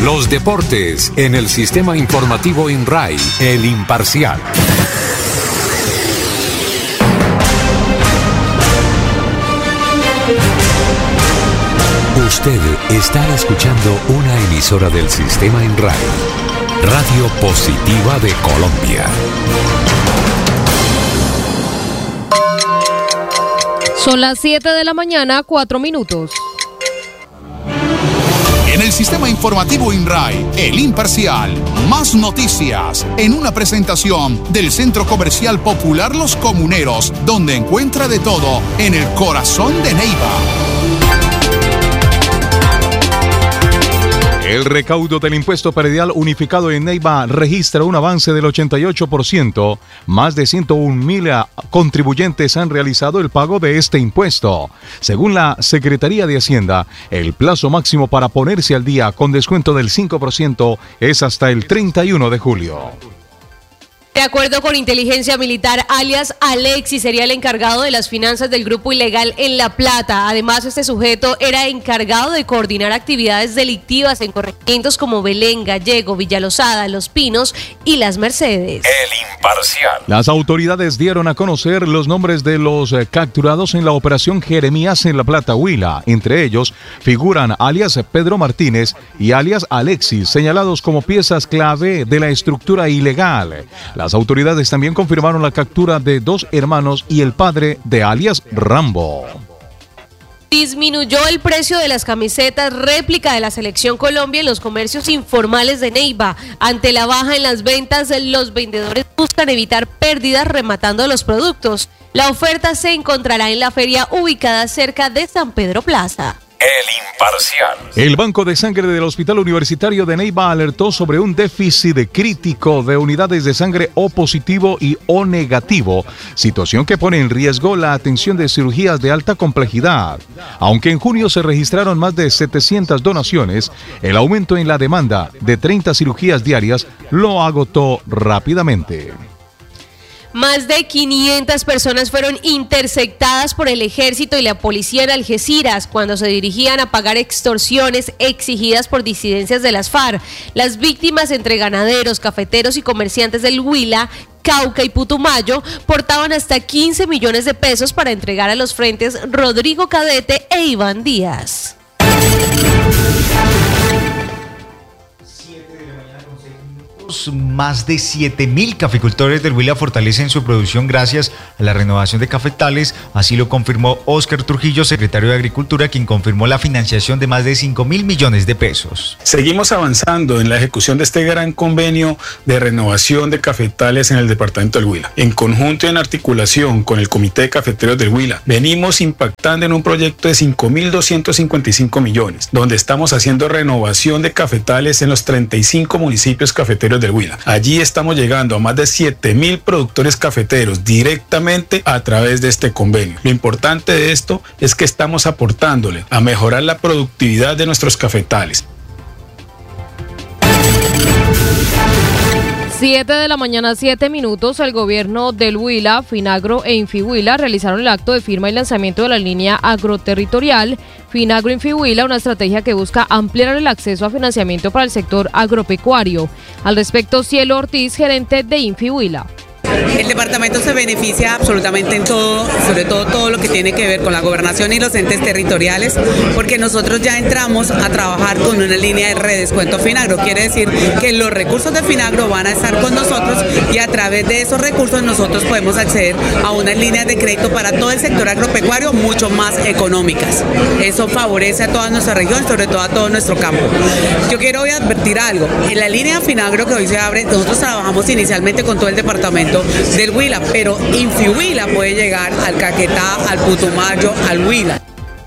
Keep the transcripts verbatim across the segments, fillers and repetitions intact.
Los deportes en el sistema informativo INRAI, El Imparcial. Usted está escuchando una emisora del sistema INRAI, Radio Positiva de Colombia. Son las siete de la mañana, cuatro minutos. En el sistema informativo INRAI, El Imparcial, más noticias, en una presentación del Centro Comercial Popular Los Comuneros, donde encuentra de todo en el corazón de Neiva. El recaudo del impuesto predial unificado en Neiva registra un avance del ochenta y ocho por ciento. Más de ciento un mil contribuyentes han realizado el pago de este impuesto. Según la Secretaría de Hacienda, el plazo máximo para ponerse al día con descuento del cinco por ciento es hasta el treinta y uno de julio. De acuerdo con Inteligencia Militar, alias Alexis sería el encargado de las finanzas del grupo ilegal en La Plata. Además, este sujeto era encargado de coordinar actividades delictivas en corregimientos como Belén, Gallego, Villalosada, Los Pinos y Las Mercedes. El Imparcial. Las autoridades dieron a conocer los nombres de los eh, capturados en la operación Jeremías en La Plata, Huila. Entre ellos figuran alias Pedro Martínez y alias Alexis, señalados como piezas clave de la estructura ilegal. La Las autoridades también confirmaron la captura de dos hermanos y el padre de alias Rambo. Disminuyó el precio de las camisetas réplica de la Selección Colombia en los comercios informales de Neiva. Ante la baja en las ventas, los vendedores buscan evitar pérdidas rematando los productos. La oferta se encontrará en la feria ubicada cerca de San Pedro Plaza. El Imparcial. El Banco de Sangre del Hospital Universitario de Neiva alertó sobre un déficit crítico de unidades de sangre O positivo y O negativo, situación que pone en riesgo la atención de cirugías de alta complejidad. Aunque en junio se registraron más de setecientas donaciones, el aumento en la demanda de treinta cirugías diarias lo agotó rápidamente. Más de quinientas personas fueron interceptadas por el ejército y la policía en Algeciras cuando se dirigían a pagar extorsiones exigidas por disidencias de las FARC. Las víctimas, entre ganaderos, cafeteros y comerciantes del Huila, Cauca y Putumayo, portaban hasta quince millones de pesos para entregar a los frentes Rodrigo Cadete e Iván Díaz. Más de siete mil caficultores del Huila fortalecen su producción gracias a la renovación de cafetales. Así lo confirmó Óscar Trujillo, secretario de Agricultura, quien confirmó la financiación de más de cinco mil millones de pesos. Seguimos avanzando en la ejecución de este gran convenio de renovación de cafetales en el departamento del Huila. En conjunto y en articulación con el Comité de Cafeteros del Huila, venimos impactando en un proyecto de cinco mil doscientos cincuenta y cinco millones, donde estamos haciendo renovación de cafetales en los treinta y cinco municipios cafeteros del Huila. Allí estamos llegando a más de siete mil productores cafeteros directamente a través de este convenio. Lo importante de esto es que estamos aportándole a mejorar la productividad de nuestros cafetales. siete de la mañana, siete minutos, el gobierno del Huila, Finagro e Infihuila realizaron el acto de firma y lanzamiento de la línea agroterritorial Finagro Infihuila, una estrategia que busca ampliar el acceso a financiamiento para el sector agropecuario. Al respecto, Cielo Ortiz, gerente de Infihuila. El departamento se beneficia absolutamente en todo, sobre todo todo lo que tiene que ver con la gobernación y los entes territoriales, porque nosotros ya entramos a trabajar con una línea de redescuento Finagro. Quiere decir que los recursos de Finagro van a estar con nosotros y a través de esos recursos nosotros podemos acceder a unas líneas de crédito para todo el sector agropecuario mucho más económicas. Eso favorece a toda nuestra región, sobre todo a todo nuestro campo. Yo quiero hoy advertir algo. En la línea Finagro que hoy se abre, nosotros trabajamos inicialmente con todo el departamento del Huila, pero Infihuila puede llegar al Caquetá, al Putumayo, al Huila.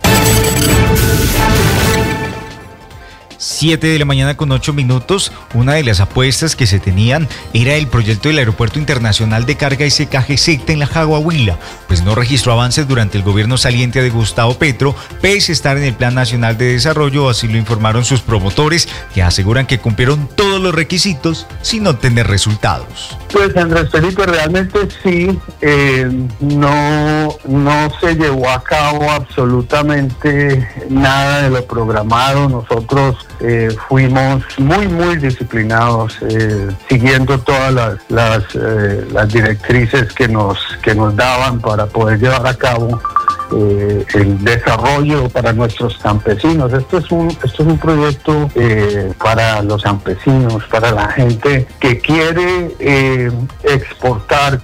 siete de la mañana con ocho minutos, una de las apuestas que se tenían era el proyecto del Aeropuerto Internacional de Carga S K G Z en la Jagua Huila, pues no registró avances durante el gobierno saliente de Gustavo Petro, pese a estar en el Plan Nacional de Desarrollo, así lo informaron sus promotores, que aseguran que cumplieron todos los requisitos sin obtener resultados. Pues Andrés Felipe, realmente sí, eh, no, no se llevó a cabo absolutamente nada de lo programado. Nosotros eh, fuimos muy, muy disciplinados, eh, siguiendo todas las, las, eh, las directrices que nos, que nos daban para poder llevar a cabo Eh, el desarrollo para nuestros campesinos. Esto es un, esto es un proyecto eh, para los campesinos, para la gente que quiere eh, exportar.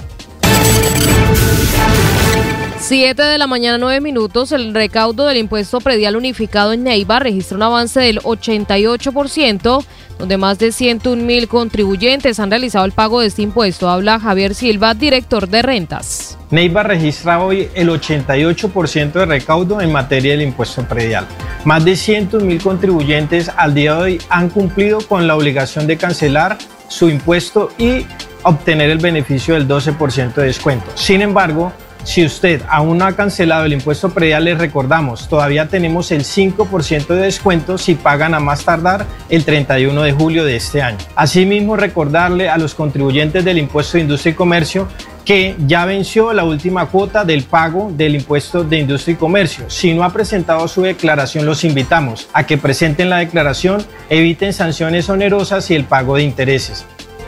siete de la mañana, nueve minutos. El recaudo del impuesto predial unificado en Neiva registra un avance del ochenta y ocho por ciento, donde más de ciento un mil contribuyentes han realizado el pago de este impuesto. Habla Javier Silva, director de rentas. Neiva registra hoy el ochenta y ocho por ciento de recaudo en materia del impuesto predial. Más de ciento un mil contribuyentes al día de hoy han cumplido con la obligación de cancelar su impuesto y obtener el beneficio del doce por ciento de descuento. Sin embargo, si usted aún no ha cancelado el impuesto predial, les recordamos, todavía tenemos el cinco por ciento de descuento si pagan a más tardar el treinta y uno de julio de este año. Asimismo, recordarle a los contribuyentes del impuesto de industria y comercio que ya venció la última cuota del pago del impuesto de industria y comercio. Si no ha presentado su declaración, los invitamos a que presenten la declaración, eviten sanciones onerosas y el pago de intereses.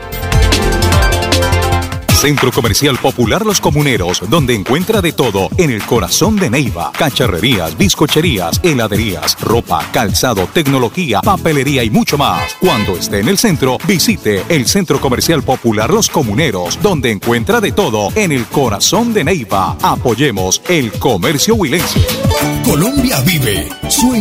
Centro Comercial Popular Los Comuneros, donde encuentra de todo en el corazón de Neiva. Cacharrerías, bizcocherías, heladerías, ropa, calzado, tecnología, papelería y mucho más. Cuando esté en el centro, visite el Centro Comercial Popular Los Comuneros, donde encuentra de todo en el corazón de Neiva. Apoyemos el comercio huilense. Colombia vive. Su